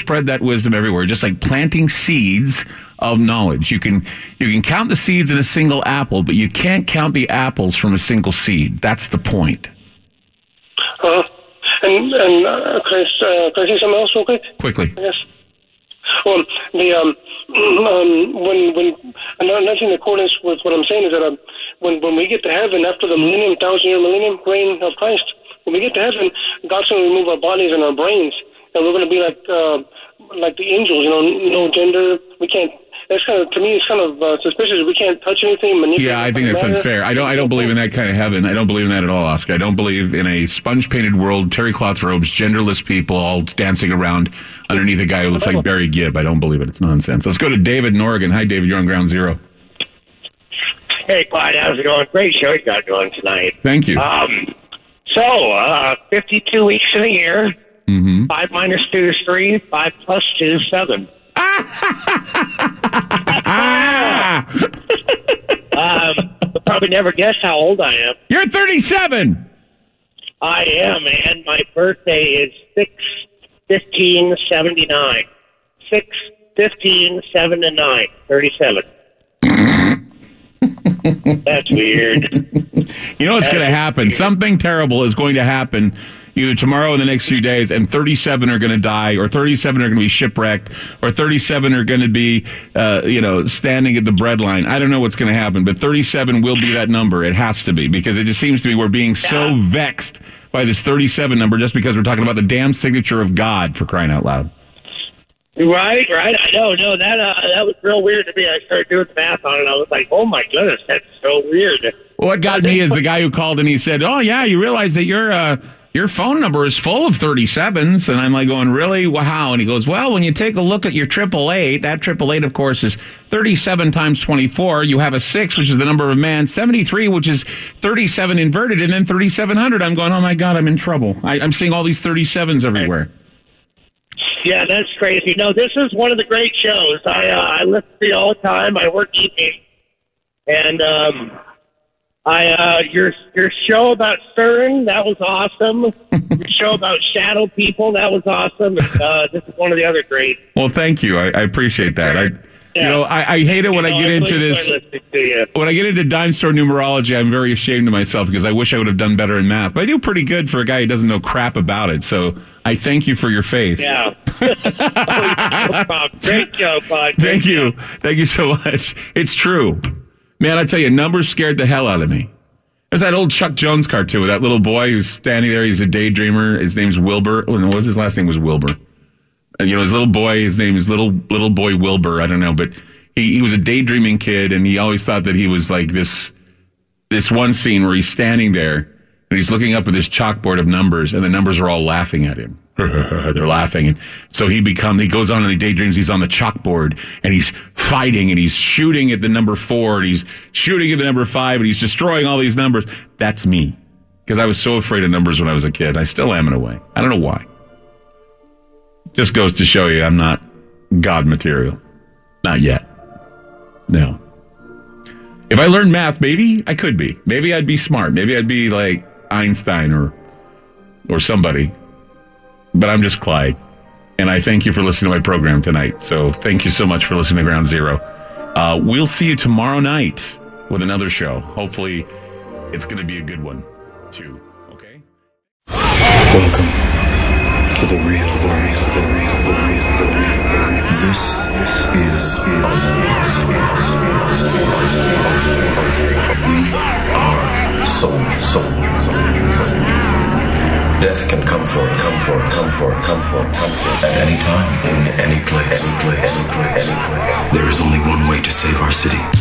spread that wisdom everywhere, just like planting seeds of knowledge. You can count the seeds in a single apple, but you can't count the apples from a single seed. That's the point. And can I say something else real quick? Quickly. Yes. Well, when another thing in accordance with what I'm saying is that when we get to heaven after the millennium, 1,000-year millennium reign of Christ, when we get to heaven, God's going to remove our bodies and our brains, and we're going to be like the angels. No gender. We can't. That's kind of, to me, it's kind of suspicious. We can't touch anything, manipulate. Yeah, I think that's unfair. I don't believe in that kind of heaven. I don't believe in that at all, Oscar. I don't believe in a sponge-painted world, terry cloth robes, genderless people all dancing around underneath a guy who looks like Barry Gibb. I don't believe it. It's nonsense. Let's go to David in Oregon. Hi, David. You're on Ground Zero. Hey, Clyde. How's it going? Great show you got going tonight. Thank you. 52 weeks in a year. 5 minus 2 is 3. 5 plus 2 is 7. You'll probably never guess how old I am. You're 37. I am, and my birthday is 6/15/79. 6/15/79. 37. That's weird. You know what's going to happen? Something terrible is going to happen either tomorrow or the next few days, and 37 are going to die, or 37 are going to be shipwrecked, or 37 are going to be, standing at the breadline. I don't know what's going to happen, but 37 will be that number. It has to be, because it just seems to me we're being so vexed by this 37 number just because we're talking about the damn signature of God, for crying out loud. Right. I know. No, that was real weird to me. I started doing the math on it. I was like, oh my goodness, that's so weird. What got me is the guy who called and he said, oh yeah, you realize that your phone number is full of 37s. And I'm like going, really? Well, how? And he goes, well, when you take a look at your 888, that 888, of course, is 37 times 24. You have a 6, which is the number of man, 73, which is 37 inverted, and then 3,700. I'm going, oh my God, I'm in trouble. I'm seeing all these 37s everywhere. Yeah, that's crazy. No, this is one of the great shows. I listen to you all the time. I work evening. And your show about CERN, that was awesome. Your show about shadow people, that was awesome. This is one of the other great. Well, thank you. I appreciate that. I hate it when I get into this. When I get into dime store numerology, I'm very ashamed of myself because I wish I would have done better in math. But I do pretty good for a guy who doesn't know crap about it. So I thank you for your faith. Yeah. Great show, bud. Thank you. Thank you so much. It's true. Man, I tell you, numbers scared the hell out of me. There's that old Chuck Jones cartoon with that little boy who's standing there. He's a daydreamer. His name's Wilbur. What was his last name? Was Wilbur. And, his little boy, his name is little boy Wilbur. I don't know, but he was a daydreaming kid, and he always thought that he was like this one scene where he's standing there and he's looking up at this chalkboard of numbers, and the numbers are all laughing at him. They're laughing. And so he goes on and he daydreams he's on the chalkboard and he's fighting and he's shooting at the number 4 and he's shooting at the number 5 and he's destroying all these numbers. That's me. Because I was so afraid of numbers when I was a kid. I still am in a way. I don't know why. Just goes to show you I'm not God material. Not yet. No. If I learned math, maybe I could be. Maybe I'd be smart. Maybe I'd be like Einstein or somebody. But I'm just Clyde. And I thank you for listening to my program tonight. So thank you so much for listening to Ground Zero. We'll see you tomorrow night with another show. Hopefully it's going to be a good one, too. Okay? Welcome to the real. This is we are soldiers. Death can come for us at any time, in any place. There is only one way to save our city.